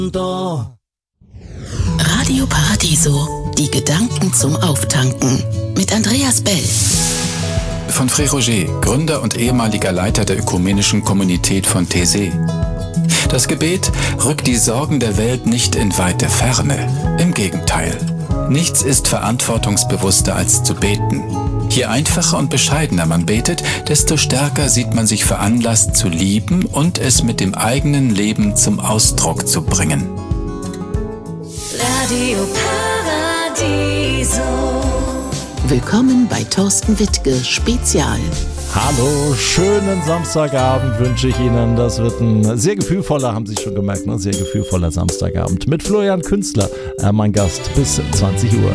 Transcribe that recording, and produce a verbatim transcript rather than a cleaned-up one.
Radio Paradiso, die Gedanken zum Auftanken mit Andreas Bell. Von Frère Roger, Gründer und ehemaliger Leiter der ökumenischen Kommunität von Taizé. Das Gebet rückt die Sorgen der Welt nicht in weite Ferne. Im Gegenteil. Nichts ist verantwortungsbewusster als zu beten. Je einfacher und bescheidener man betet, desto stärker sieht man sich veranlasst zu lieben und es mit dem eigenen Leben zum Ausdruck zu bringen. Radio Paradiso. Willkommen bei Thorsten Wittke Spezial. Hallo, schönen Samstagabend wünsche ich Ihnen. Das wird ein sehr gefühlvoller, haben Sie schon gemerkt, ne? Sehr gefühlvoller Samstagabend mit Florian Künstler, äh, mein Gast bis zwanzig Uhr.